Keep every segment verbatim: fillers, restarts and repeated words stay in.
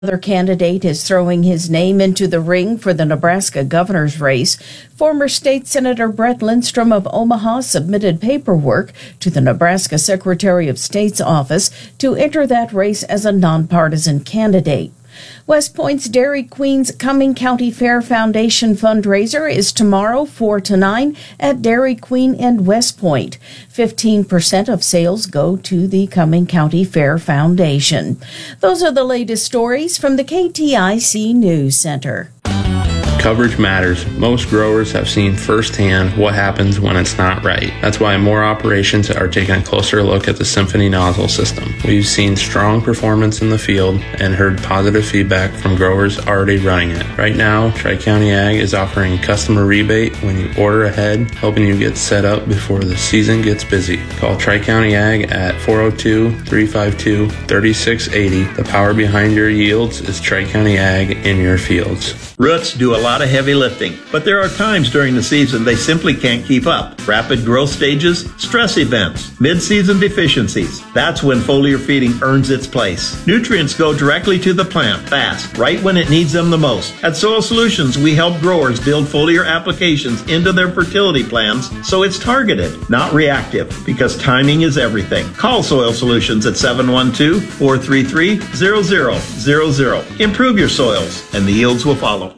Another candidate is throwing his name into the ring for the Nebraska governor's race. Former State Senator Brett Lindstrom of Omaha submitted paperwork to the Nebraska Secretary of State's office to enter that race as a nonpartisan candidate. West Point's Dairy Queen's Cumming County Fair Foundation fundraiser is tomorrow four to nine at Dairy Queen in West Point. fifteen percent of sales go to the Cumming County Fair Foundation. Those are the latest stories from the K T I C News Center. Coverage matters. Most growers have seen firsthand what happens when it's not right. That's why more operations are taking a closer look at the Symphony nozzle system. We've seen strong performance in the field and heard positive feedback from growers already running it. Right now, Tri-County Ag is offering customer rebate when you order ahead, helping you get set up before the season gets busy. Call Tri-County Ag at four oh two, three five two, three six eight oh. The power behind your yields is Tri-County Ag in your fields. Roots do a lot of heavy lifting, but there are times during the season they simply can't keep up. Rapid growth stages, stress events, mid-season deficiencies. That's when foliar feeding earns its place. Nutrients go directly to the plant fast, right when it needs them the most. At Soil Solutions, we help growers build foliar applications into their fertility plans so it's targeted, not reactive, because timing is everything. Call Soil Solutions at seven one two, four three three, zero zero zero zero. Improve your soils, and the yields will follow.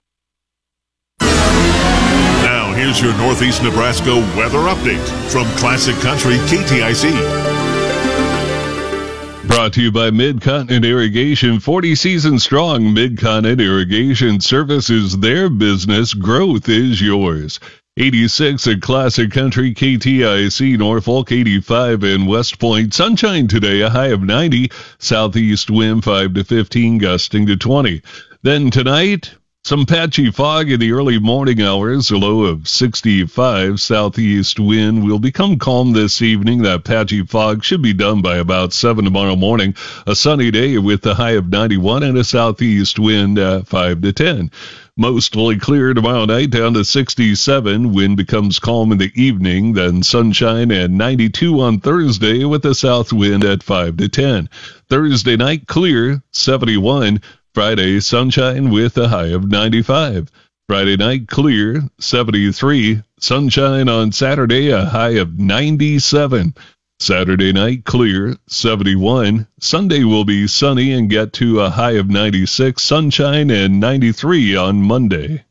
Here's your Northeast Nebraska weather update from Classic Country K T I C. Brought to you by Mid-Continent Irrigation. forty seasons strong. Mid-Continent Irrigation Service is their business. Growth is yours. eighty-six at Classic Country K T I C. Norfolk, eighty-five in West Point. Sunshine today, a high of ninety. Southeast wind five to fifteen, gusting to twenty. Then tonight, some patchy fog in the early morning hours, a low of sixty-five. Southeast wind will become calm this evening. That patchy fog should be done by about seven tomorrow morning. A sunny day with a high of ninety-one and a southeast wind at five to ten. Mostly clear tomorrow night, down to sixty-seven. Wind becomes calm in the evening, then sunshine and ninety-two on Thursday with a south wind at five to ten. Thursday night, clear, seventy-one. Friday, sunshine with a high of ninety-five. Friday night, clear, seventy-three. Sunshine on Saturday, a high of ninety-seven. Saturday night, clear, seventy-one. Sunday will be sunny and get to a high of ninety-six. Sunshine and ninety-three on Monday.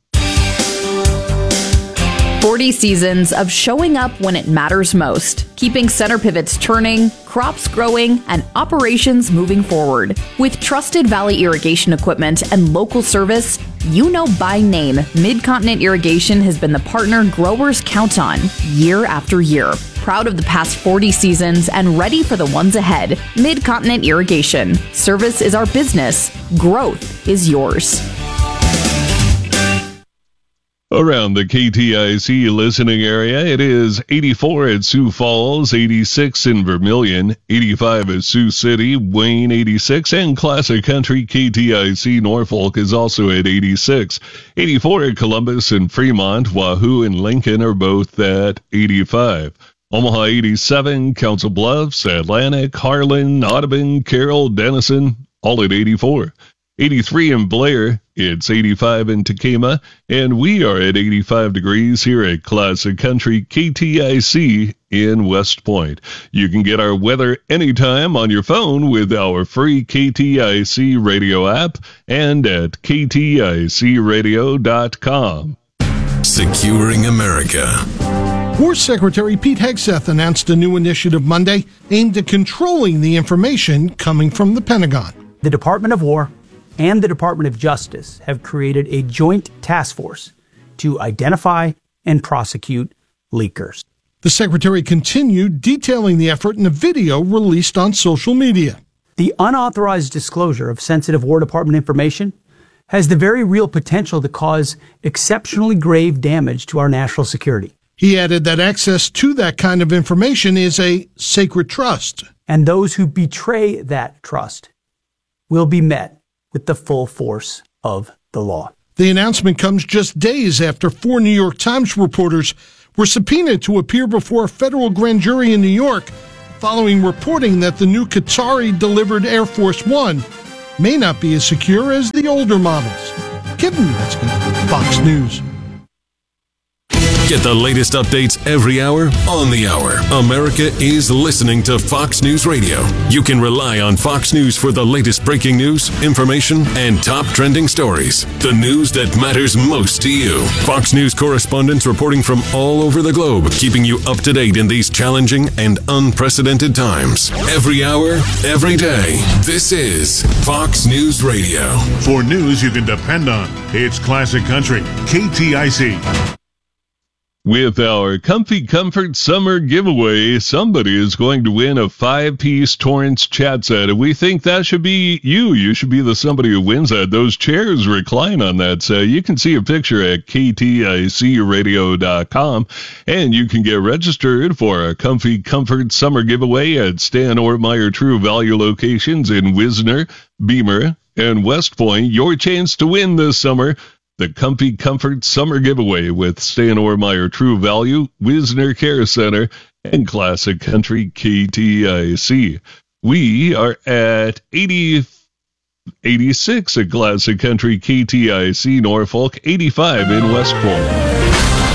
forty seasons of showing up when it matters most, keeping center pivots turning, crops growing, and operations moving forward. With trusted Valley Irrigation equipment and local service, you know by name, Mid-Continent Irrigation has been the partner growers count on year after year. Proud of the past forty seasons and ready for the ones ahead. Mid-Continent Irrigation. Service is our business. Growth is yours. Around the K T I C listening area, it is eighty-four at Sioux Falls, eighty-six in Vermilion, eighty-five at Sioux City, Wayne eighty-six, and Classic Country K T I C Norfolk is also at eighty-six. eighty-four at Columbus and Fremont, Wahoo and Lincoln are both at eighty-five. Omaha eighty-seven, Council Bluffs, Atlantic, Harlan, Audubon, Carroll, Denison, all at eighty-four. eighty-three in Blair, it's eighty-five in Tacoma, and we are at eighty-five degrees here at Classic Country K T I C in West Point. You can get our weather anytime on your phone with our free K T I C radio app and at K T I C radio dot com. Securing America. War Secretary Pete Hegseth announced a new initiative Monday aimed at controlling the information coming from the Pentagon. The Department of War and the Department of Justice have created a joint task force to identify and prosecute leakers. The Secretary continued detailing the effort in a video released on social media. The unauthorized disclosure of sensitive War Department information has the very real potential to cause exceptionally grave damage to our national security. He added that access to that kind of information is a sacred trust. And those who betray that trust will be met with the full force of the law. The announcement comes just days after four New York Times reporters were subpoenaed to appear before a federal grand jury in New York following reporting that the new Qatari-delivered Air Force One may not be as secure as the older models. Kevin Uretsky, Fox News. Get the latest updates every hour on the hour. America is listening to Fox News Radio. You can rely on Fox News for the latest breaking news, information, and top trending stories. The news that matters most to you. Fox News correspondents reporting from all over the globe, keeping you up to date in these challenging and unprecedented times. Every hour, every day. This is Fox News Radio. For news you can depend on, it's Classic Country, K T I C. With our Comfy Comfort Summer Giveaway, somebody is going to win a five-piece Torrance chat set, and we think that should be you. You should be the somebody who wins that. Those chairs recline on that set. You can see a picture at K T I C radio dot com, and you can get registered for a Comfy Comfort Summer Giveaway at Stan Ortmeyer True Value locations in Wisner, Beamer, and West Point. Your chance to win this summer. The Comfy Comfort Summer Giveaway with Stan Ortmeyer True Value, Wisner Care Center, and Classic Country K T I C. We are at eighty, eighty-six at Classic Country K T I C Norfolk, eighty-five in West Point.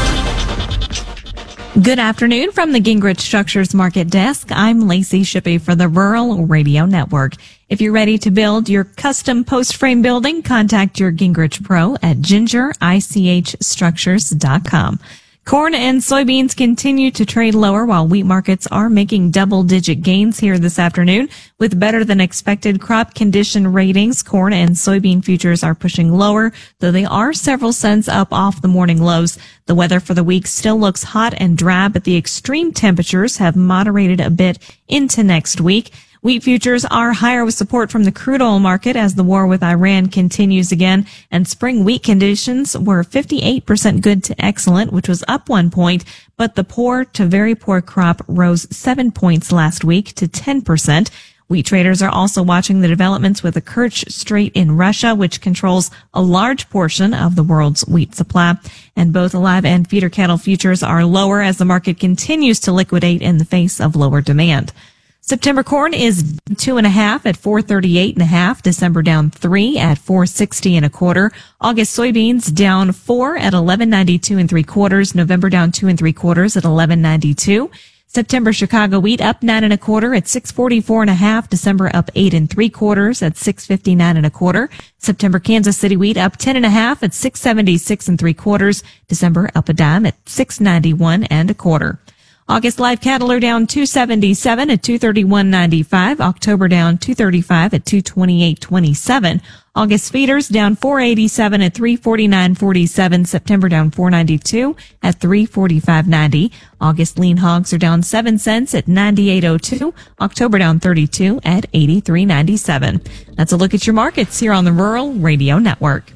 Good afternoon from the Gingrich Structures Market Desk. I'm Lacey Shippey for the Rural Radio Network. If you're ready to build your custom post-frame building, contact your Gingrich Pro at ginger ich structures dot com. Corn and soybeans continue to trade lower while wheat markets are making double-digit gains here this afternoon. With better-than-expected crop condition ratings, corn and soybean futures are pushing lower, though they are several cents up off the morning lows. The weather for the week still looks hot and dry, but the extreme temperatures have moderated a bit into next week. Wheat futures are higher with support from the crude oil market as the war with Iran continues again, and spring wheat conditions were fifty-eight percent good to excellent, which was up one point, but the poor to very poor crop rose seven points last week to ten percent. Wheat traders are also watching the developments with the Kerch Strait in Russia, which controls a large portion of the world's wheat supply. And both live and feeder cattle futures are lower as the market continues to liquidate in the face of lower demand. September corn is two and a half at four thirty-eight and a half. December down three at four sixty and a quarter. August soybeans down four at eleven ninety-two and three quarters. November down two and three quarters at eleven ninety-two. September Chicago wheat up nine and a quarter at six forty-four and a half. December up eight and three quarters at six fifty-nine and a quarter. September Kansas City wheat up ten and a half at six seventy-six and three quarters. December up a dime at six ninety-one and a quarter. August live cattle are down two seventy-seven at two thirty-one ninety-five. October down two thirty-five at two twenty-eight twenty-seven. August feeders down four eighty-seven at three forty-nine forty-seven. September down four ninety-two at three forty-five ninety. August lean hogs are down seven cents at ninety-eight oh two. October down thirty-two at eighty-three ninety-seven. That's a look at your markets here on the Rural Radio Network.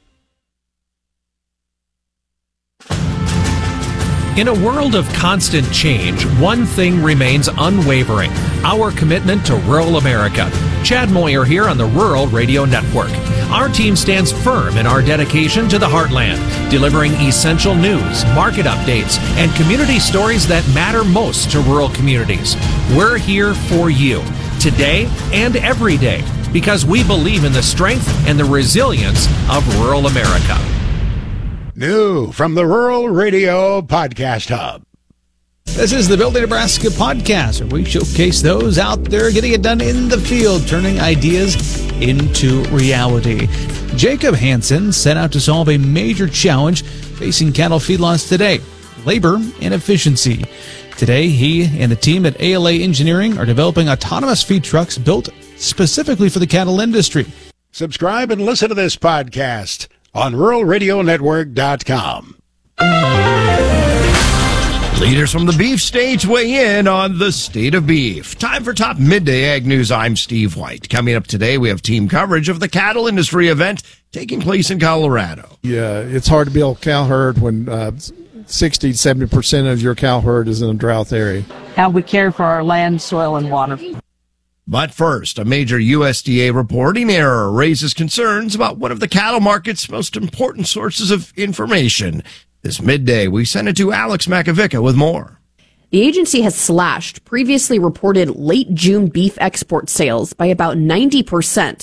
In a world of constant change, one thing remains unwavering: our commitment to rural America. Chad Moyer here on the Rural Radio Network. Our team stands firm in our dedication to the heartland, delivering essential news, market updates, and community stories that matter most to rural communities. We're here for you, today and every day, because we believe in the strength and the resilience of rural America. New from the Rural Radio Podcast Hub. This is the Building Nebraska podcast, where we showcase those out there getting it done in the field, turning ideas into reality. Jacob Hansen set out to solve a major challenge facing cattle feedlots today: labor and efficiency. Today, he and the team at A L A Engineering are developing autonomous feed trucks built specifically for the cattle industry. Subscribe and listen to this podcast on rural radio network dot com. Leaders from the beef states weigh in on the state of beef. Time for Top Midday Ag News. I'm Steve White. Coming up today, we have team coverage of the cattle industry event taking place in Colorado. Yeah, it's hard to build a cow herd when uh, sixty, seventy percent of your cow herd is in a drought area. How we care for our land, soil, and water. But first, a major U S D A reporting error raises concerns about one of the cattle market's most important sources of information. This midday, we send it to Alex Makovica with more. The agency has slashed previously reported late June beef export sales by about ninety percent.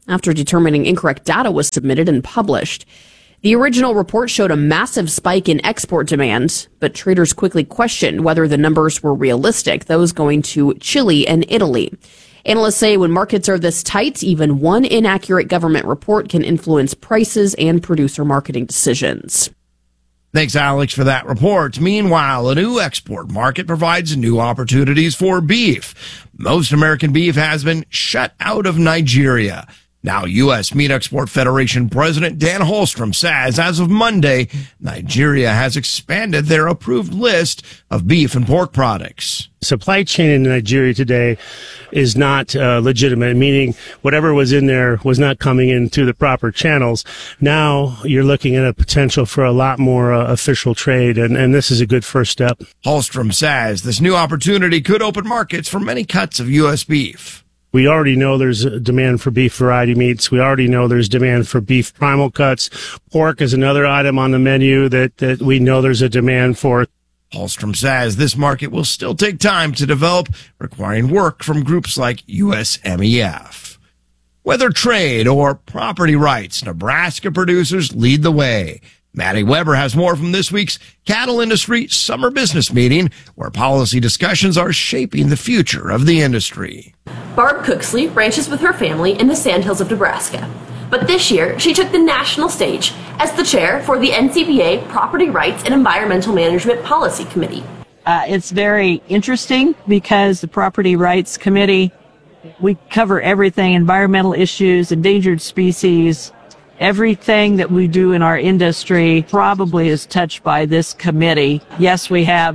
after determining incorrect data was submitted and published. The original report showed a massive spike in export demand, but traders quickly questioned whether the numbers were realistic, those going to Chile and Italy. Analysts say when markets are this tight, even one inaccurate government report can influence prices and producer marketing decisions. Thanks, Alex, for that report. Meanwhile, a new export market provides new opportunities for beef. Most American beef has been shut out of Nigeria. Now, U S. Meat Export Federation President Dan Holstrom says as of Monday, Nigeria has expanded their approved list of beef and pork products. Supply chain in Nigeria today is not uh, legitimate, meaning whatever was in there was not coming in through the proper channels. Now you're looking at a potential for a lot more uh, official trade, and, and this is a good first step. Holstrom says this new opportunity could open markets for many cuts of U S beef. We already know there's a demand for beef variety meats. We already know there's demand for beef primal cuts. Pork is another item on the menu that, that we know there's a demand for. Holstrom says this market will still take time to develop, requiring work from groups like U S M E F. Whether trade or property rights, Nebraska producers lead the way. Maddie Weber has more from this week's Cattle Industry Summer Business Meeting, where policy discussions are shaping the future of the industry. Barb Cooksley ranches with her family in the Sandhills of Nebraska. But this year, she took the national stage as the chair for the N C B A Property Rights and Environmental Management Policy Committee. Uh, it's very interesting because the Property Rights Committee, we cover everything, environmental issues, endangered species. Everything that we do in our industry probably is touched by this committee. Yes, we have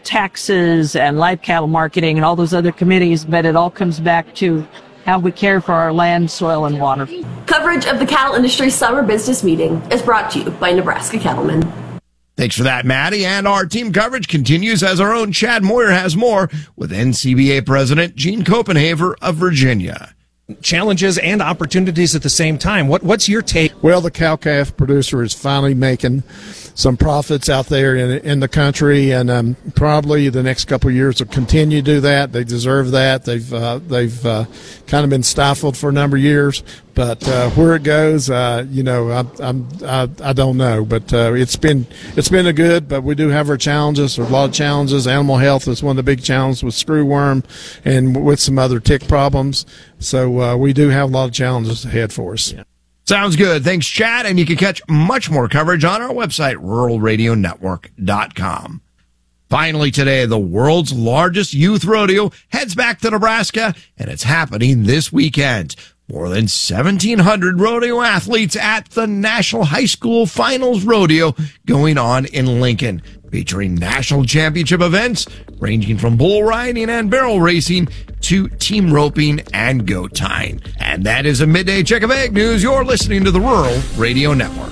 taxes and live cattle marketing and all those other committees, but it all comes back to how we care for our land, soil, and water. Coverage of the Cattle Industry Summer Business Meeting is brought to you by Nebraska Cattlemen. Thanks for that, Maddie. And our team coverage continues as our own Chad Moyer has more with N C B A President Gene Copenhaver of Virginia. Challenges and opportunities at the same time. What what's your take? Well, the cow-calf producer is finally making some profits out there in in the country, and um, probably the next couple of years will continue to do that. They deserve that. They've uh, they've uh, kind of been stifled for a number of years, but uh, where it goes, uh, you know, I, I'm I, I don't know. But uh, it's been it's been a good, but we do have our challenges. There's a lot of challenges. Animal health is one of the big challenges with screwworm and with some other tick problems. So uh, we do have a lot of challenges ahead for us. Yeah. Sounds good. Thanks, Chad. And you can catch much more coverage on our website, rural radio network dot com. Finally today, the world's largest youth rodeo heads back to Nebraska, and it's happening this weekend. More than seventeen hundred rodeo athletes at the National High School Finals Rodeo going on in Lincoln, featuring national championship events ranging from bull riding and barrel racing to team roping and goat tying. And that is a midday check of Ag News. You're listening to the Rural Radio Network.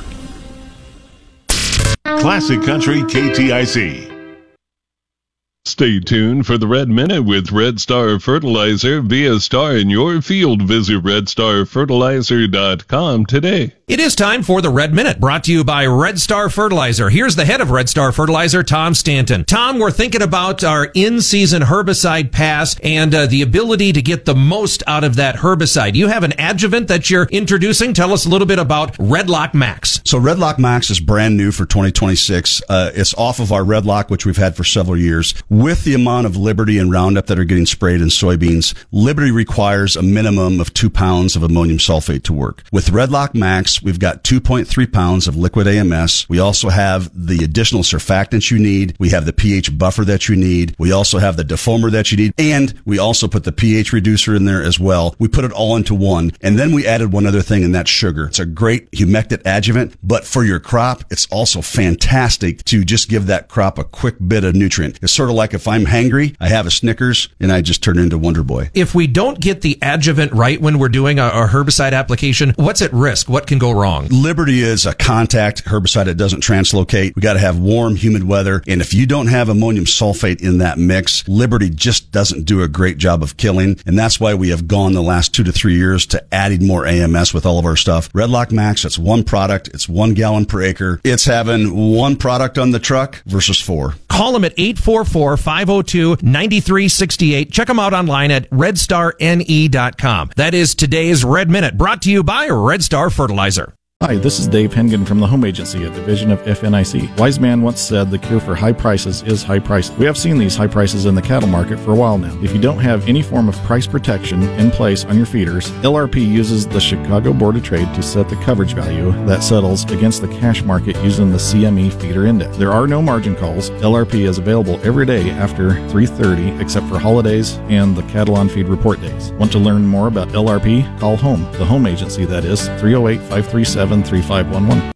Classic Country K T I C. Stay tuned for the Red Minute with Red Star Fertilizer. Be a star in your field. Visit red star fertilizer dot com today. It is time for the Red Minute, brought to you by Red Star Fertilizer. Here's the head of Red Star Fertilizer, Tom Stanton. Tom, we're thinking about our in-season herbicide pass and uh, the ability to get the most out of that herbicide. You have an adjuvant that you're introducing. Tell us a little bit about Redlock Max. So Redlock Max is brand new for twenty twenty-six. Uh, it's off of our Redlock, which we've had for several years. With the amount of Liberty and Roundup that are getting sprayed in soybeans, Liberty requires a minimum of two pounds of ammonium sulfate to work. With Redlock Max, we've got two point three pounds of liquid A M S. We also have the additional surfactants you need. We have the pH buffer that you need. We also have the defoamer that you need. And we also put the pH reducer in there as well. We put it all into one. And then we added one other thing, and that's sugar. It's a great humectant adjuvant, but for your crop, it's also fantastic to just give that crop a quick bit of nutrient. It's sort of like if I'm hangry, I have a Snickers, and I just turn into Wonder Boy. If we don't get the adjuvant right when we're doing a, a herbicide application, what's at risk? What can go wrong? Liberty is a contact herbicide that doesn't translocate. We got to have warm, humid weather. And if you don't have ammonium sulfate in that mix, Liberty just doesn't do a great job of killing. And that's why we have gone the last two to three years to adding more A M S with all of our stuff. Redlock Max, it's one product. It's one gallon per acre. It's having one product on the truck versus four. Call them at eight four four, four, five oh two, nine three six eight. Check them out online at red star N E dot com. That is today's Red Minute, brought to you by Red Star Fertilizer. Hi, this is Dave Hengen from the Home Agency, a division of F N I C. Wise man once said the cure for high prices is high prices. We have seen these high prices in the cattle market for a while now. If you don't have any form of price protection in place on your feeders, L R P uses the Chicago Board of Trade to set the coverage value that settles against the cash market using the C M E feeder index. There are no margin calls. L R P is available every day after three thirty except for holidays and the cattle on feed report days. Want to learn more about L R P? Call home, the Home Agency, that is, three oh eight, five three seven, three five one one.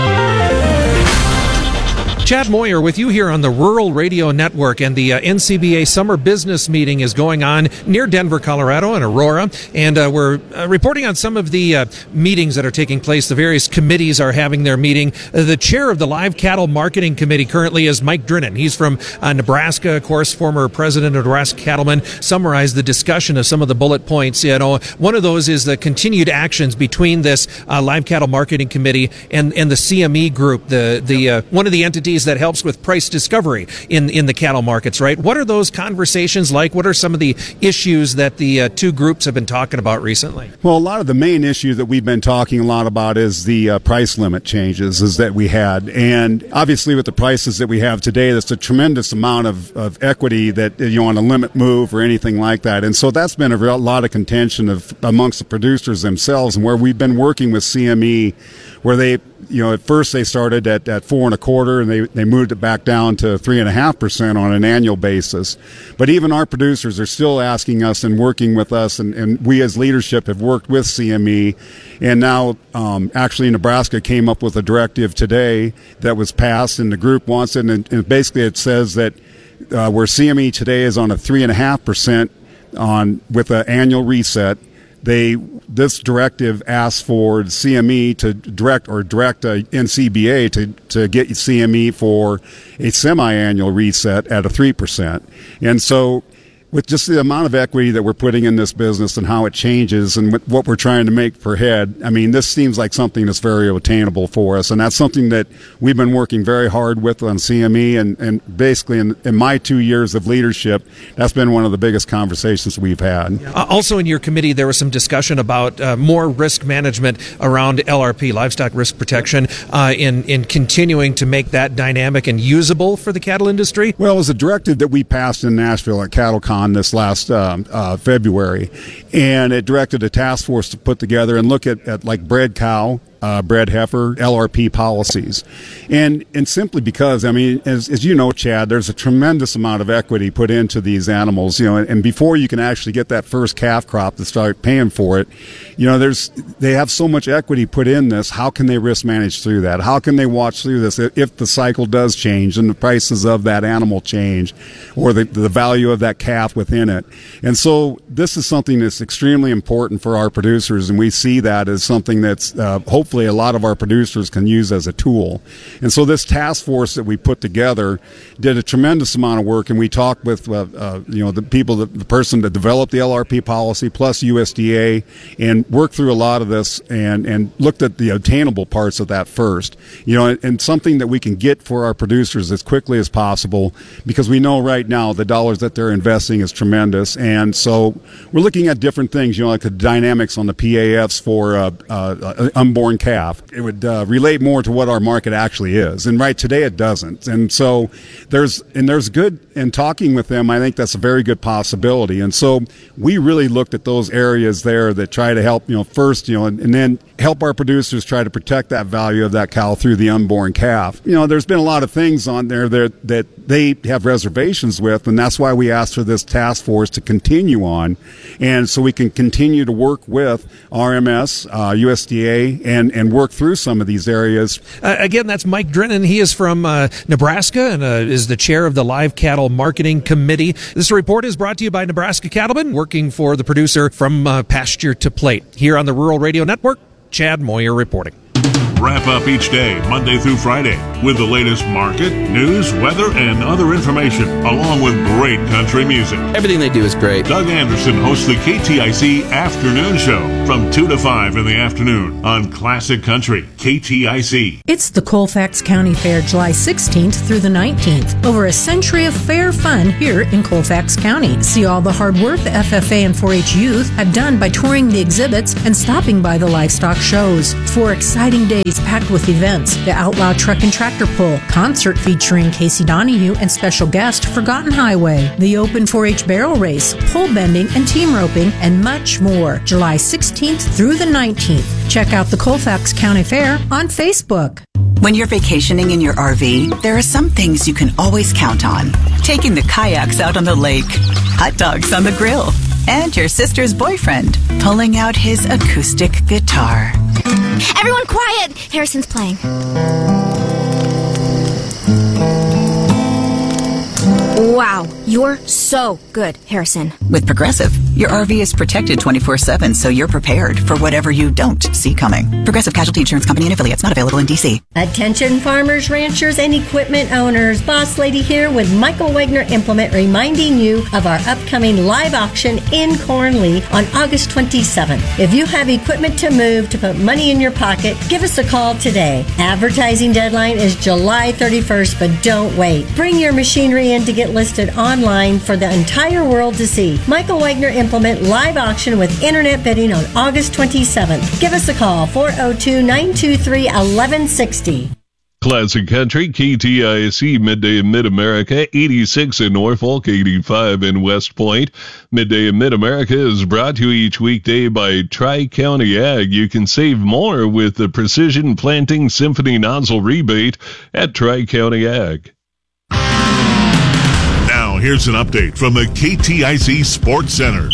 Chad Moyer with you here on the Rural Radio Network, and the uh, N C B A Summer Business Meeting is going on near Denver, Colorado, in Aurora, and uh, we're uh, reporting on some of the uh, meetings that are taking place. The various committees are having their meeting. Uh, the chair of the Live Cattle Marketing Committee currently is Mike Drinnan. He's from uh, Nebraska, of course, former president of Nebraska Cattlemen. Summarized the discussion of some of the bullet points. You know, one of those is the continued actions between this uh, Live Cattle Marketing Committee and, and the C M E group, the the uh, one of the entities that helps with price discovery in in the cattle markets, right? What are those conversations like? What are some of the issues that the uh, two groups have been talking about recently? Well, a lot of the main issue that we've been talking a lot about is the uh, price limit changes is that we had. And obviously with the prices that we have today, there's a tremendous amount of, of equity that, you know, on a limit move or anything like that. And so that's been a real, lot of contention of amongst the producers themselves, and where we've been working with C M E, where they, you know, at first they started at, at four and a quarter, and they, they moved it back down to three and a half percent on an annual basis. But even our producers are still asking us and working with us, and, and we as leadership have worked with C M E. And now, um, actually, Nebraska came up with a directive today that was passed, and the group wants it. And, and basically, it says that uh, where C M E today is on a three and a half percent on with an annual reset, they this directive asks for C M E to direct or direct a N C B A to, to get C M E for a semi-annual reset at a three percent. And so with just the amount of equity that we're putting in this business and how it changes and what we're trying to make per head, I mean, this seems like something that's very attainable for us. And that's something that we've been working very hard with on C M E. And, and basically, in, in my two years of leadership, that's been one of the biggest conversations we've had. Uh, also in your committee, there was some discussion about uh, more risk management around L R P, livestock risk protection, uh, in, in continuing to make that dynamic and usable for the cattle industry. Well, it was a directive that we passed in Nashville at CattleCon this last um, uh, February, and it directed a task force to put together and look at, at like bred cow, uh, bred heifer, L R P policies. And and simply because, I mean, as, as you know, Chad, there's a tremendous amount of equity put into these animals, you know, and, and before you can actually get that first calf crop to start paying for it, you know, there's they have so much equity put in this. How can they risk manage through that? How can they watch through this if the cycle does change and the prices of that animal change, or the, the value of that calf within it? And so this is something that's extremely important for our producers, and we see that as something that's uh, hopefully a lot of our producers can use as a tool. And so this task force that we put together did a tremendous amount of work, and we talked with uh, uh, you know the people, that, the person that developed the L R P policy plus U S D A, and worked through a lot of this and, and looked at the attainable parts of that first. You know, and, and something that we can get for our producers as quickly as possible, because we know right now the dollars that they're investing is tremendous. And so we're looking at different things, you know, like the dynamics on the P A Fs for uh, uh, unborn calf. It would uh, relate more to what our market actually is, and right today it doesn't. And so there's and there's good in talking with them. I think that's a very good possibility. And so we really looked at those areas there that try to help, you know, first, you know, and, and then help our producers try to protect that value of that cow through the unborn calf. You know, there's been a lot of things on there that that they have reservations with, and that's why we asked for this task force to continue on, and so we can continue to work with R M S, uh, U S D A, and and work through some of these areas. Uh, again, that's Mike Drinnan. He is from uh, Nebraska and uh, is the chair of the Live Cattle Marketing Committee. This report is brought to you by Nebraska Cattlemen, working for the producer from uh, pasture to plate. Here on the Rural Radio Network, Chad Moyer reporting. wrap up each day, Monday through Friday, with the latest market, news, weather, and other information, along with great country music. Everything they do is great. Doug Anderson hosts the K T I C Afternoon Show from two to five in the afternoon on Classic Country, K T I C. It's the Colfax County Fair, July sixteenth through the nineteenth. Over a century of fair fun here in Colfax County. See all the hard work the F F A and four H youth have done by touring the exhibits and stopping by the livestock shows. Four exciting days packed with events. The Outlaw Truck and Tractor Pull, concert featuring Casey Donahue and special guest Forgotten Highway, the Open four H Barrel Race, pole bending and team roping, and much more. July sixteenth through the nineteenth. Check out the Colfax County Fair on Facebook. When you're vacationing in your R V, there are some things you can always count on. Taking the kayaks out on the lake, hot dogs on the grill, and your sister's boyfriend pulling out his acoustic guitar. Everyone quiet! Harrison's playing. Wow, you're so good, Harrison. With Progressive, your R V is protected twenty-four seven, so you're prepared for whatever you don't see coming. Progressive Casualty Insurance Company and affiliates, not available in D C. Attention farmers, ranchers, and equipment owners. Boss Lady here with Michael Wagner Implement, reminding you of our upcoming live auction in Cornley on August twenty-seventh. If you have equipment to move to put money in your pocket, give us a call today. Advertising deadline is July thirty-first, but don't wait. Bring your machinery in to get listed online for the entire world to see. Michael Wagner Implement live auction with internet bidding on August twenty-seventh. Give us a call, four oh two, nine two three, one one six oh. Classic Country, K T I C, Midday in Mid-America, eighty-six in Norfolk, eighty-five in West Point. Midday in Mid-America is brought to you each weekday by Tri-County Ag. You can save more with the Precision Planting Symphony Nozzle Rebate at Tri-County Ag. Now, here's an update from the K T I C Sports Center.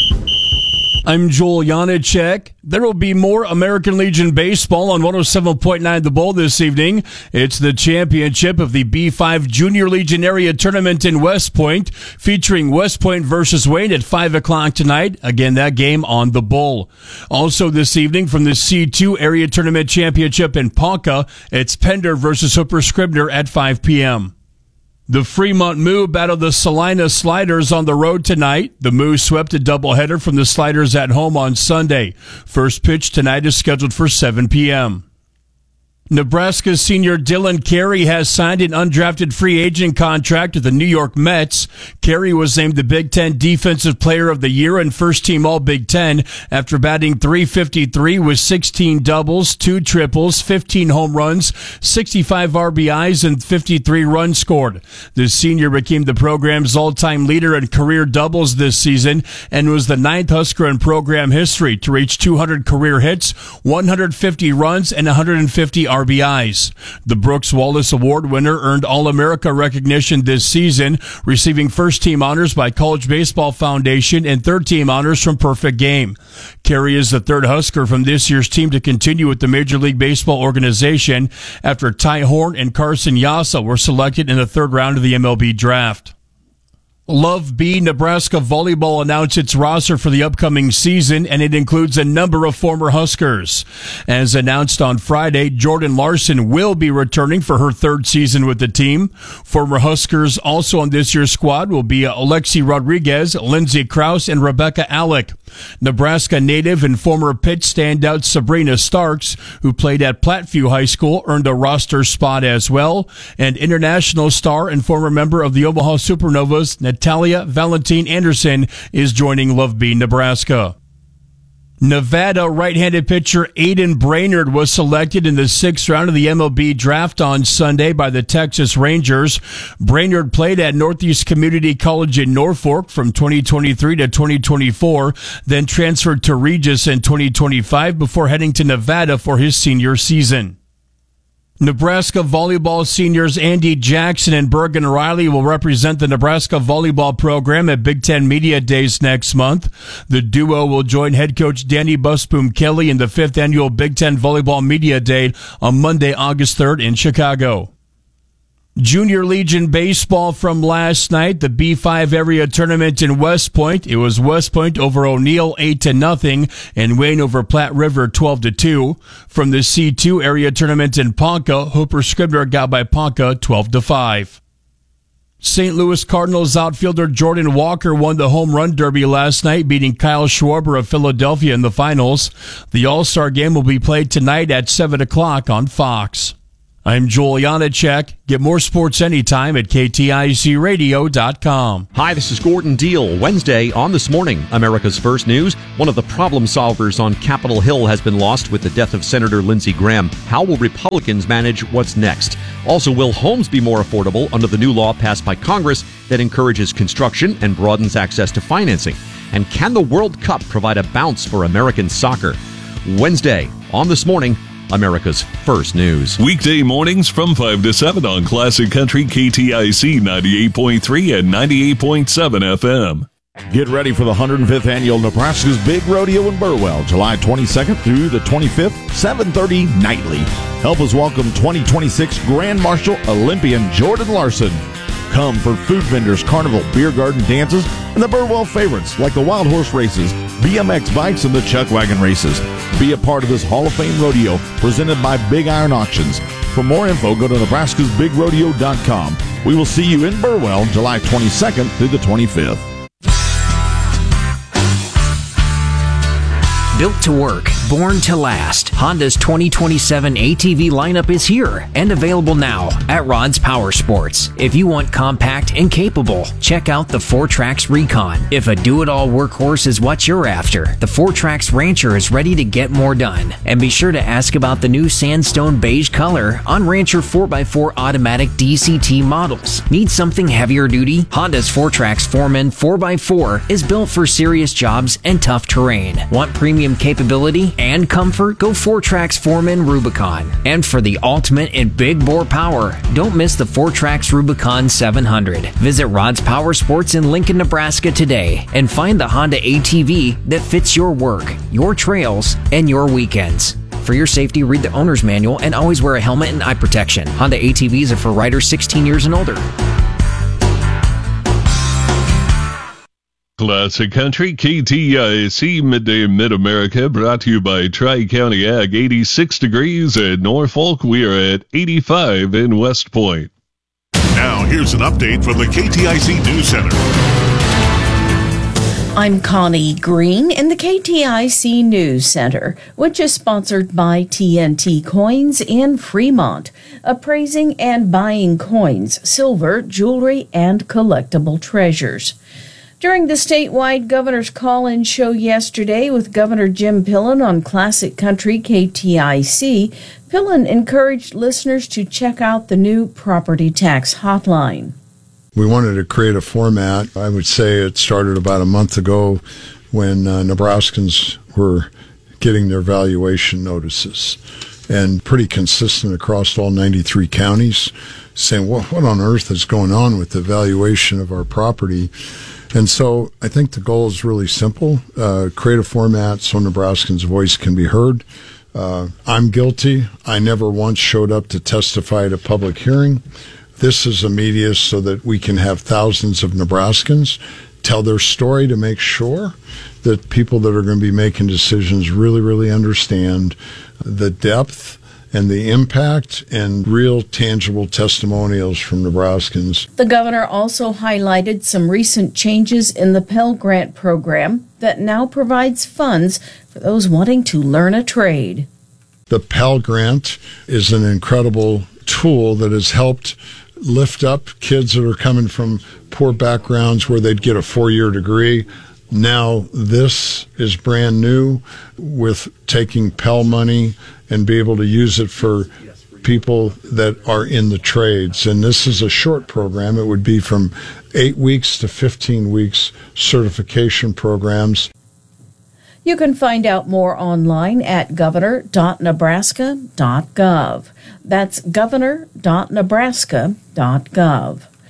I'm Joel Janicek. There will be more American Legion baseball on one oh seven point nine The Bull this evening. It's the championship of the B five Junior Legion Area Tournament in West Point, featuring West Point versus Wayne at five o'clock tonight. Again, that game on The Bull. Also this evening from the C two Area Tournament Championship in Ponca, it's Pender versus Hooper Scribner at five p.m. The Fremont Moo battled the Salina Sliders on the road tonight. The Moo swept a doubleheader from the Sliders at home on Sunday. First pitch tonight is scheduled for seven p.m. Nebraska senior Dylan Carey has signed an undrafted free agent contract with the New York Mets. Carey was named the Big Ten Defensive Player of the Year and First Team All-Big Ten after batting three fifty-three with sixteen doubles, two triples, fifteen home runs, sixty-five R B Is, and fifty-three runs scored. The senior became the program's all-time leader in career doubles this season and was the ninth Husker in program history to reach two hundred career hits, one hundred fifty runs, and one hundred fifty R B Is. The Brooks Wallace Award winner earned All-America recognition this season, receiving first-team honors by College Baseball Foundation and third-team honors from Perfect Game. Carey is the third Husker from this year's team to continue with the Major League Baseball organization after Ty Horn and Carson Yassa were selected in the third round of the M L B draft. Love B Nebraska Volleyball announced its roster for the upcoming season, and it includes a number of former Huskers. As announced on Friday, Jordan Larson will be returning for her third season with the team. Former Huskers also on this year's squad will be Alexi Rodriguez, Lindsey Krause, and Rebecca Alec. Nebraska native and former Pitt standout Sabrina Starks, who played at Platteview High School, earned a roster spot as well. And international star and former member of the Omaha Supernovas, Natalia Valentine Anderson, is joining Love B Nebraska. Nevada right-handed pitcher Aiden Brainerd was selected in the sixth round of the M L B draft on Sunday by the Texas Rangers. Brainerd played at Northeast Community College in Norfolk from twenty twenty-three to twenty twenty-four, then transferred to Regis in twenty twenty-five before heading to Nevada for his senior season. Nebraska volleyball seniors Andy Jackson and Bergen Riley will represent the Nebraska volleyball program at Big Ten Media Days next month. The duo will join head coach Danny Busboom Kelly in the fifth annual Big Ten Volleyball Media Day on Monday, August third in Chicago. Junior Legion baseball from last night, the B five area tournament in West Point. It was West Point over O'Neill eight to nothing and Wayne over Platte River twelve to two. From the C two area tournament in Ponca, Hooper Scribner got by Ponca twelve to five. Saint Louis Cardinals outfielder Jordan Walker won the home run derby last night, beating Kyle Schwarber of Philadelphia in the finals. The All-Star game will be played tonight at seven o'clock on Fox. I'm Joel Janacek. Get more sports anytime at K T I C radio dot com. Hi, this is Gordon Deal. Wednesday on This Morning, America's First News. One of the problem solvers on Capitol Hill has been lost with the death of Senator Lindsey Graham. How will Republicans manage what's next? Also, will homes be more affordable under the new law passed by Congress that encourages construction and broadens access to financing? And can the World Cup provide a bounce for American soccer? Wednesday on This Morning, America's First News. Weekday mornings from five to seven on Classic Country K T I C ninety-eight point three and ninety-eight point seven F M. Get ready for the one hundred fifth Annual Nebraska's Big Rodeo in Burwell, July twenty-second through the twenty-fifth, seven thirty nightly. Help us welcome twenty twenty-six Grand Marshal Olympian Jordan Larson. Come for food vendors, carnival, beer garden dances, and the Burwell favorites like the Wild Horse races, B M X bikes, and the Chuck Wagon races. Be a part of this Hall of Fame rodeo presented by Big Iron Auctions. For more info, go to nebraskas big rodeo dot com. We will see you in Burwell, July twenty-second through the twenty-fifth. Built to work, born to last. Honda's twenty twenty-seven A T V lineup is here and available now at Rod's Power Sports. If you want compact and capable, check out the four Trax Recon. If a do-it-all workhorse is what you're after, the four Trax Rancher is ready to get more done. And be sure to ask about the new sandstone beige color on Rancher four by four automatic D C T models. Need something heavier duty? Honda's four Trax Foreman four by four is built for serious jobs and tough terrain. Want premium capability and comfort? Go four Trax Foreman Rubicon. And for the ultimate in big bore power, don't miss the four Trax Rubicon seven hundred. Visit Rod's Power Sports in Lincoln, Nebraska today and find the Honda A T V that fits your work, your trails, and your weekends. For your safety, read the owner's manual and always wear a helmet and eye protection. Honda A T Vs are for riders sixteen years and older. Classic Country K T I C Midday Mid-America brought to you by Tri-County Ag. eighty-six degrees at Norfolk. We are at eighty-five in West Point. Now here's an update from the K T I C News Center. I'm Connie Green in the K T I C News Center, which is sponsored by T N T Coins in Fremont, appraising and buying coins, silver, jewelry, and collectible treasures. During the statewide governor's call-in show yesterday with Governor Jim Pillen on Classic Country K T I C, Pillen encouraged listeners to check out the new property tax hotline. We wanted to create a format. I would say it started about a month ago when uh, Nebraskans were getting their valuation notices, and pretty consistent across all ninety-three counties, saying, well, what on earth is going on with the valuation of our property? And so I think the goal is really simple. Uh, create a format so Nebraskans' voice can be heard. Uh, I'm guilty. I never once showed up to testify at a public hearing. This is a media so that we can have thousands of Nebraskans tell their story to make sure that people that are going to be making decisions really, really understand the depth and the impact and real tangible testimonials from Nebraskans. The governor also highlighted some recent changes in the Pell Grant program that now provides funds for those wanting to learn a trade. The Pell Grant is an incredible tool that has helped lift up kids that are coming from poor backgrounds where they'd get a four-year degree. Now this is brand new with taking Pell money and be able to use it for people that are in the trades. And this is a short program. It would be from eight weeks to fifteen weeks certification programs. You can find out more online at governor dot nebraska dot gov. That's governor dot nebraska dot gov.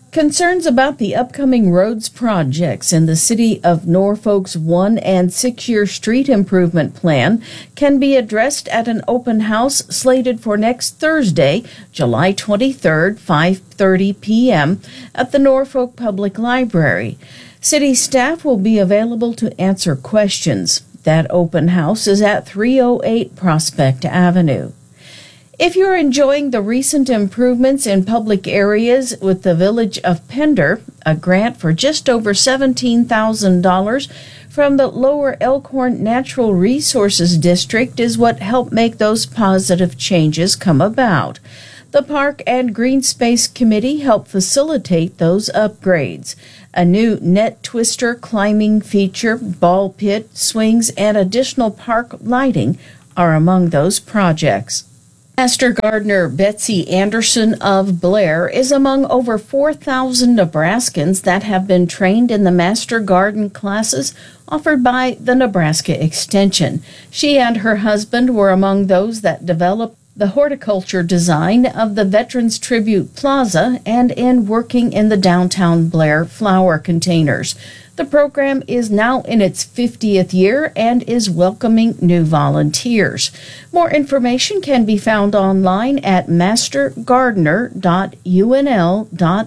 Concerns about the upcoming roads projects in the city of Norfolk's one- and six-year street improvement plan can be addressed at an open house slated for next Thursday, July twenty-third, five thirty p.m. at the Norfolk Public Library. City staff will be available to answer questions. That open house is at three oh eight Prospect Avenue. If you're enjoying the recent improvements in public areas with the Village of Pender, a grant for just over seventeen thousand dollars from the Lower Elkhorn Natural Resources District is what helped make those positive changes come about. The Park and Green Space Committee helped facilitate those upgrades. A new net twister climbing feature, ball pit, swings, and additional park lighting are among those projects. Master Gardener Betsy Anderson of Blair is among over four thousand Nebraskans that have been trained in the Master Garden classes offered by the Nebraska Extension. She and her husband were among those that developed the horticulture design of the Veterans Tribute Plaza and in working in the downtown Blair flower containers. The program is now in its fiftieth year and is welcoming new volunteers. More information can be found online at master gardener dot u n l dot